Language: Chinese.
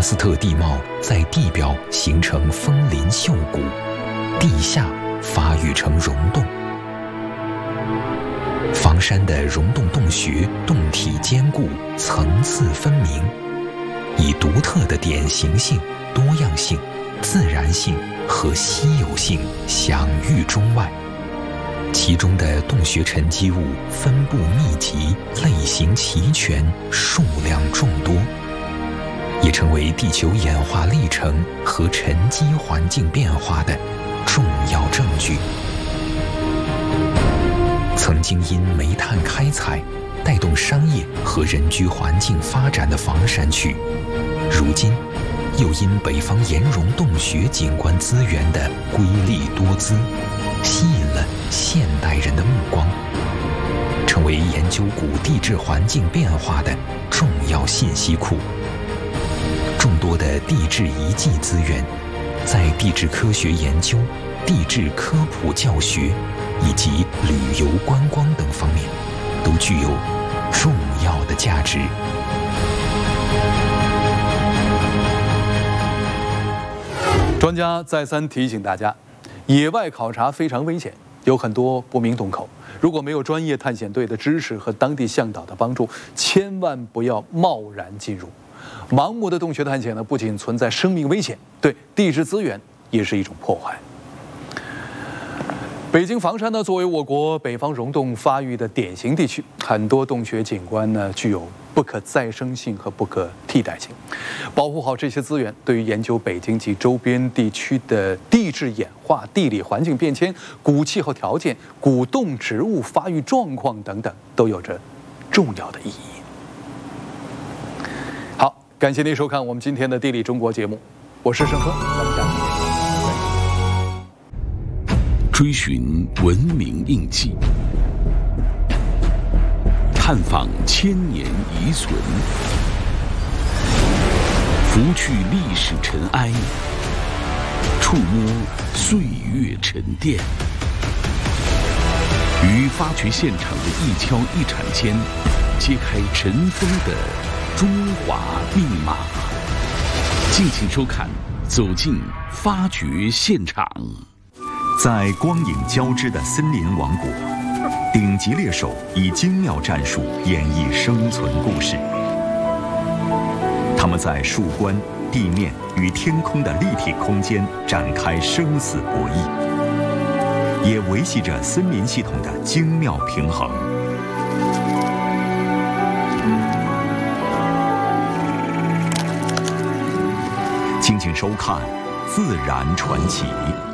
斯特地貌在地表形成峰林秀谷，地下发育成溶洞。房山的溶洞洞穴洞体坚固，层次分明，以独特的典型性、多样性、自然性和稀有性享誉中外。其中的洞穴沉积物分布密集，类型齐全，数量众多，也成为地球演化历程和沉积环境变化的重要证据。曾经因煤炭开采带动商业和人居环境发展的房山区，如今又因北方岩溶洞穴景观资源的瑰丽多姿，吸引了现代人的目光，成为研究古地质环境变化的重要信息库。众多的地质遗迹资源，在地质科学研究、地质科普教学以及旅游观光等方面，都具有重要的价值。 专家再三提醒大家，野外考察非常危险，有很多不明洞口。如果没有专业探险队的支持和当地向导的帮助，千万不要贸然进入。盲目的洞穴探险呢，不仅存在生命危险，对地质资源也是一种破坏。北京房山呢，作为我国北方溶洞发育的典型地区，很多洞穴景观呢具有不可再生性和不可替代性。保护好这些资源，对于研究北京及周边地区的地质演化、地理环境变迁、古气候条件、古洞植物发育状况等等，都有着重要的意义。好，感谢您收看我们今天的《地理中国》节目，我是盛峰，咱们下期见。 追寻文明印记，探访千年遗存，拂去历史尘埃，触摸岁月沉淀，于发掘现场的一敲一铲间，揭开尘封的中华密码。敬请收看《走进发掘现场》。 在光影交织的森林王国，顶级猎手以精妙战术演绎生存故事。他们在树冠、地面与天空的立体空间展开生死博弈，也维系着森林系统的精妙平衡。敬请收看《自然传奇》。